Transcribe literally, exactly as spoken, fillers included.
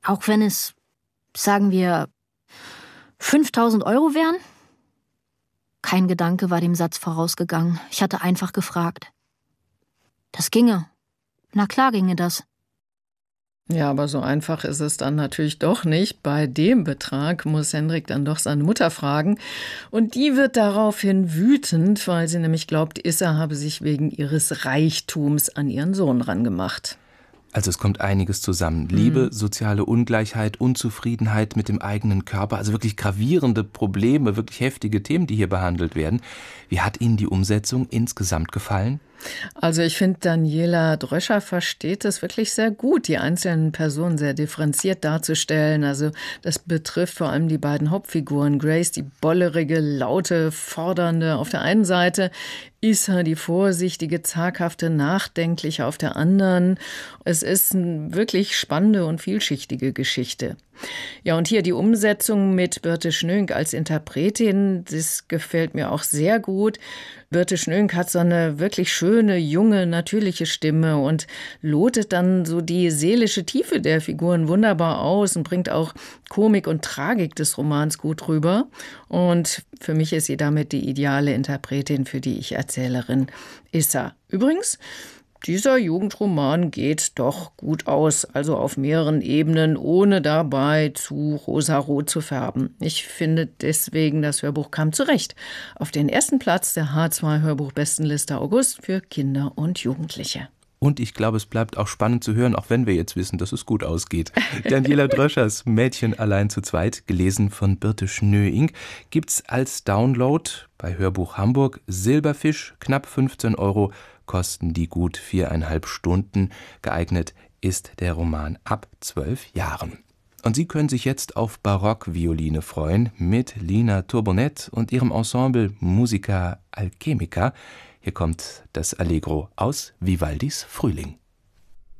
Auch wenn es, sagen wir, fünftausend Euro wären? Kein Gedanke war dem Satz vorausgegangen. Ich hatte einfach gefragt. Das ginge. Na klar ginge das. Ja, aber so einfach ist es dann natürlich doch nicht. Bei dem Betrag muss Hendrik dann doch seine Mutter fragen. Und die wird daraufhin wütend, weil sie nämlich glaubt, Issa habe sich wegen ihres Reichtums an ihren Sohn rangemacht. Also es kommt einiges zusammen. Liebe, soziale Ungleichheit, Unzufriedenheit mit dem eigenen Körper, also wirklich gravierende Probleme, wirklich heftige Themen, die hier behandelt werden. Wie hat Ihnen die Umsetzung insgesamt gefallen? Also ich finde, Daniela Dröscher versteht es wirklich sehr gut, die einzelnen Personen sehr differenziert darzustellen. Also das betrifft vor allem die beiden Hauptfiguren. Grace, die bollerige, laute, fordernde auf der einen Seite, Issa, die vorsichtige, zaghafte, nachdenkliche auf der anderen. Es ist eine wirklich spannende und vielschichtige Geschichte. Ja, und hier die Umsetzung mit Birte Schnönk als Interpretin, das gefällt mir auch sehr gut. Birte Schnönk hat so eine wirklich schöne, junge, natürliche Stimme und lotet dann so die seelische Tiefe der Figuren wunderbar aus und bringt auch Komik und Tragik des Romans gut rüber. Und für mich ist sie damit die ideale Interpretin für die Ich-Erzählerin Issa. Übrigens, dieser Jugendroman geht doch gut aus, also auf mehreren Ebenen, ohne dabei zu rosarot zu färben. Ich finde deswegen, das Hörbuch kam zurecht auf den ersten Platz der H zwei Hörbuchbestenliste August für Kinder und Jugendliche. Und ich glaube, es bleibt auch spannend zu hören, auch wenn wir jetzt wissen, dass es gut ausgeht. Daniela Dröschers Mädchen allein zu zweit, gelesen von Birte Schnöing, gibt's als Download bei Hörbuch Hamburg. Silberfisch, knapp fünfzehn Euro, kosten die gut viereinhalb Stunden. Geeignet ist der Roman ab zwölf Jahren. Und Sie können sich jetzt auf Barockvioline freuen mit Lina Turbonett und ihrem Ensemble Musica Alchemica. Hier kommt das Allegro aus Vivaldis Frühling.